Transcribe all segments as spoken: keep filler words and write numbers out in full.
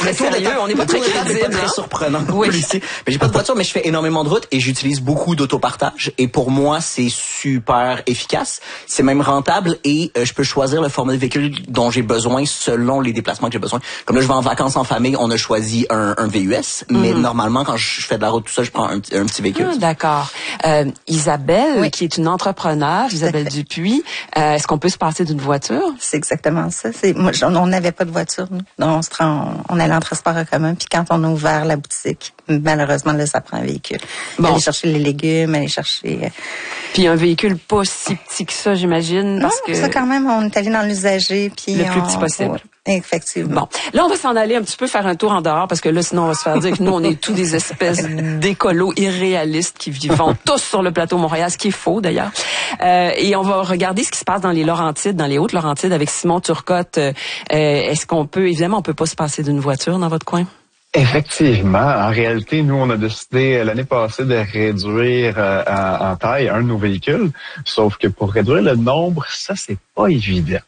mais sérieux, on n'est pas très crédible. C'est pas très surprenant. Oui. Mais j'ai pas de voiture, mais je fais énormément de routes et j'utilise beaucoup d'autopartage. Et pour moi, c'est super efficace. C'est même rentable et euh, je peux choisir le format de véhicule dont j'ai besoin selon les déplacements que j'ai besoin. Comme là, je vais en vacances en famille, on a choisi un, un V U S. Mm-hmm. Mais normalement, quand je fais de la route tout ça, je prends un, un petit véhicule. Ah, d'accord. Euh, Isabelle, oui. qui est une entrepreneure, Isabelle Dupuis, euh, est-ce qu'on peut se passer d'une voiture? C'est exactement ça. C'est, moi, on n'avait pas de voiture, nous. Donc, on, se on, on allait en transport en commun. Puis quand on a ouvert la boutique, malheureusement, là, ça prend un véhicule. Bon. Aller chercher les légumes, aller chercher... Euh... Puis un véhicule pas si petit que ça, j'imagine. Parce non, que ça quand même, on est allé dans l'usager. Puis le plus on, petit possible. Ouais. Effectivement. Bon, là, on va s'en aller un petit peu faire un tour en dehors parce que là, sinon, on va se faire dire que nous, on est tous des espèces d'écolos irréalistes qui vivent tous sur le plateau Montréal, ce qui est faux d'ailleurs. Euh, et on va regarder ce qui se passe dans les Laurentides, dans les Hautes-Laurentides avec Simon Turcotte. Euh, est-ce qu'on peut, évidemment, on peut pas se passer d'une voiture dans votre coin? Effectivement. En réalité, nous, on a décidé l'année passée de réduire euh, en, en taille un de nos véhicules. Sauf que pour réduire le nombre, ça, c'est pas évident.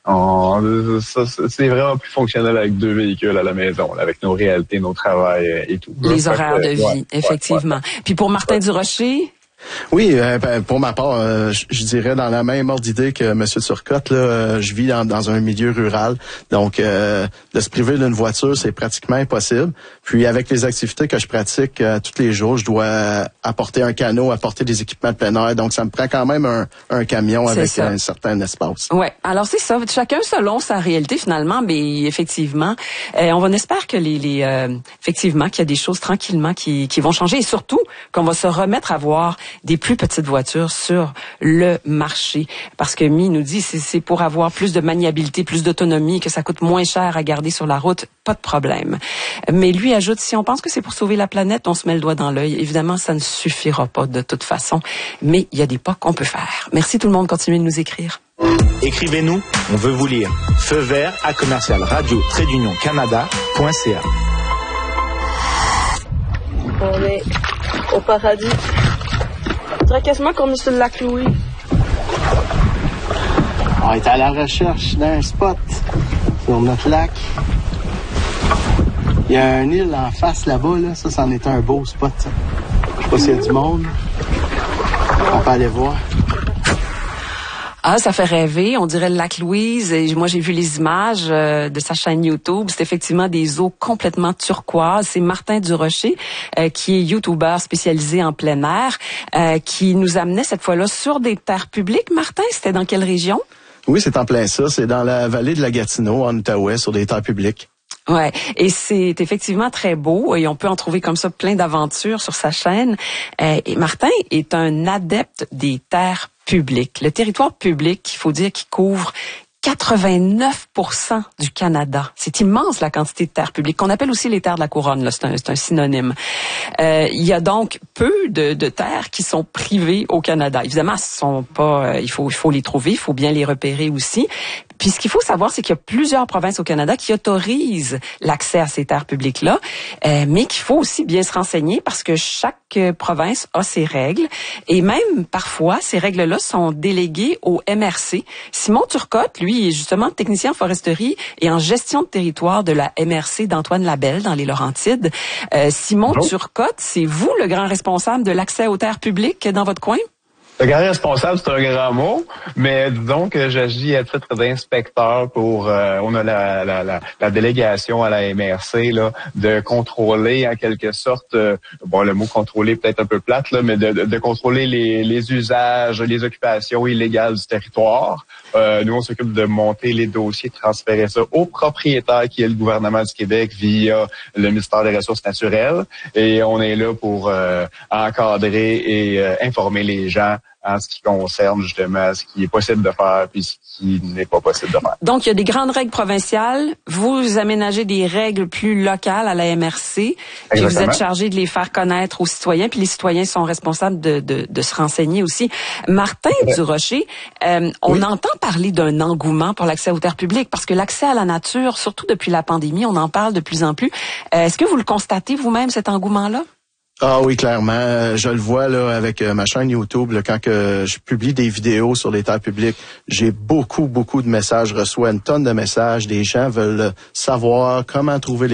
On, ça, c'est vraiment plus fonctionnel avec deux véhicules à la maison, là, avec nos réalités, nos travails et tout. Les horaires de vie, ouais, effectivement. Ouais, ouais. Puis pour Martin ouais. Durocher... Oui, euh, ben, pour ma part, euh, je, je dirais dans la même ordre d'idée que M. Turcotte, là, euh, je vis dans, dans un milieu rural, donc euh, de se priver d'une voiture, c'est pratiquement impossible. Puis avec les activités que je pratique euh, tous les jours, je dois apporter un canot, apporter des équipements de plein air, donc ça me prend quand même un, un camion c'est avec ça. Un certain espace. Ouais, alors c'est ça, chacun selon sa réalité finalement, mais effectivement, euh, on va espérer que les, les euh, effectivement qu'il y a des choses tranquillement qui, qui vont changer et surtout qu'on va se remettre à voir des plus petites voitures sur le marché. Parce que Mi nous dit, c'est, c'est pour avoir plus de maniabilité, plus d'autonomie, que ça coûte moins cher à garder sur la route, pas de problème. Mais lui ajoute, si on pense que c'est pour sauver la planète, on se met le doigt dans l'œil. Évidemment, ça ne suffira pas de toute façon, mais il y a des pas qu'on peut faire. Merci tout le monde, continuez de nous écrire. Écrivez-nous, on veut vous lire. Feu vert à commercial radio trait d'union canada point c a. On est au paradis. On dirait quasiment qu'on est sur le lac Louis. On est à la recherche d'un spot sur notre lac. Il y a une île en face là-bas, là. Ça, c'en est un beau spot, ça. Je sais pas s'il y a du monde. On peut aller voir. Ah, ça fait rêver. On dirait le lac Louise. Et moi, j'ai vu les images euh, de sa chaîne YouTube. C'est effectivement des eaux complètement turquoises. C'est Martin Durocher, euh, qui est YouTuber spécialisé en plein air, euh, qui nous amenait cette fois-là sur des terres publiques. Martin, c'était dans quelle région? Oui, c'est en plein ça. C'est dans la vallée de la Gatineau, en Outaouais, sur des terres publiques. Ouais, et c'est effectivement très beau et on peut en trouver comme ça plein d'aventures sur sa chaîne. Euh, et Martin est un adepte des terres publiques. Le territoire public, il faut dire qu'il couvre quatre-vingt-neuf pour cent du Canada. C'est immense la quantité de terres publiques, qu'on appelle aussi les terres de la couronne, là, c'est un, c'est un synonyme. Euh, il y a donc peu de, de terres qui sont privées au Canada. Évidemment, ce sont pas, euh, il faut, il faut les trouver, il faut bien les repérer aussi. Puis ce qu'il faut savoir, c'est qu'il y a plusieurs provinces au Canada qui autorisent l'accès à ces terres publiques-là, euh, mais qu'il faut aussi bien se renseigner parce que chaque euh, province a ses règles et même parfois, ces règles-là sont déléguées au M R C. Simon Turcotte, lui, est justement technicien en foresterie et en gestion de territoire de la M R C d'Antoine Labelle dans les Laurentides. Euh, Simon Bonjour. Turcotte, c'est vous le grand responsable de l'accès aux terres publiques dans votre coin? Le grand responsable, c'est un grand mot, mais disons que j'agis à titre d'inspecteur pour, euh, on a la, la, la, la délégation à la M R C là, de contrôler en quelque sorte, euh, bon le mot contrôler peut-être un peu plate là, mais de, de, de contrôler les, les usages, les occupations illégales du territoire. Euh, nous, on s'occupe de monter les dossiers, de transférer ça au propriétaire qui est le gouvernement du Québec via le ministère des Ressources naturelles, et on est là pour euh, encadrer et euh, informer les gens en ce qui concerne justement ce qui est possible de faire puis ce qui n'est pas possible de faire. Donc, il y a des grandes règles provinciales. Vous aménagez des règles plus locales à la M R C. Puis vous êtes chargé de les faire connaître aux citoyens. Puis les citoyens sont responsables de, de, de se renseigner aussi. Martin ouais. Durocher, euh, on oui. entend parler d'un engouement pour l'accès aux terres publiques parce que l'accès à la nature, surtout depuis la pandémie, on en parle de plus en plus. Euh, est-ce que vous le constatez vous-même, cet engouement-là? Ah oui, clairement. Je le vois là avec ma chaîne YouTube, là, quand que je publie des vidéos sur les terres publiques, j'ai beaucoup, beaucoup de messages, je reçois une tonne de messages. Des gens veulent savoir comment trouver les